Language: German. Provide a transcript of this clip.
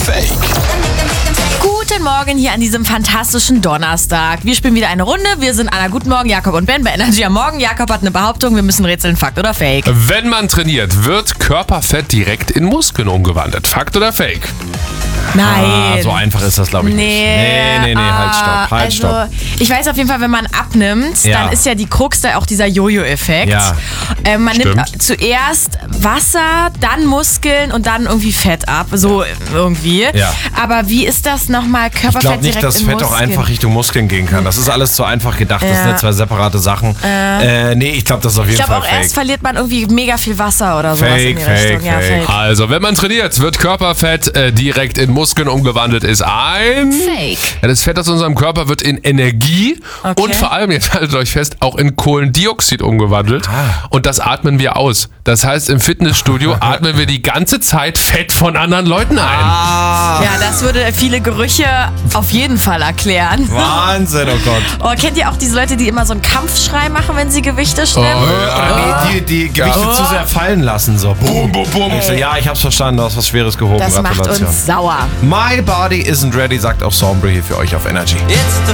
Fake? Guten Morgen hier an diesem fantastischen Donnerstag. Wir spielen wieder eine Runde. Wir sind Anna, guten Morgen, Jakob und Ben bei Energy am Morgen. Jakob hat eine Behauptung, wir müssen rätseln, Fakt oder Fake? Wenn man trainiert, wird Körperfett direkt in Muskeln umgewandelt. Fakt oder Fake? Nein. So einfach ist das, glaube ich, nicht. Nee, halt, stopp. Ich weiß auf jeden Fall, wenn man abnimmt, Ja. dann ist ja die Krux da auch dieser Jojo-Effekt. Ja. Man Stimmt. nimmt zuerst Wasser, dann Muskeln und dann irgendwie Fett ab. So irgendwie. Ja. Aber wie ist das nochmal? Körperfett Ich glaube nicht, direkt dass in Fett Muskeln? auch einfach Richtung Muskeln gehen kann. Das ist alles zu einfach gedacht. Das Ja. sind ja zwei separate Sachen. Nee, ich glaube, das ist auf jeden Ich glaube Fall auch fake. erst verliert man irgendwie mega viel Wasser oder sowas in die Fake, Richtung. Ja, fake. fake. Also, wenn man trainiert, wird Körperfett direkt in Muskeln umgewandelt. Ist ein... Fake. Ja, das Fett aus unserem Körper wird in Energie Okay. und vor allem, jetzt haltet euch fest, auch in Kohlendioxid umgewandelt. Und das atmen wir aus. Das heißt, im Fitnessstudio atmen wir die ganze Zeit Fett von anderen Leuten ein. Ja, das würde viele Gerüche auf jeden Fall erklären. Wahnsinn, oh Gott. Oh, kennt ihr auch diese Leute, die immer so einen Kampfschrei machen, wenn sie Gewichte stemmen? Oder die Gewichte zu sehr fallen lassen. So. Boom, boom, boom. Ich so, ja, ich hab's verstanden, du hast was Schweres gehoben. Das macht Gratulation. uns sauer. My Body Isn't Ready, sagt auch Sombre hier für euch auf Energy. It's the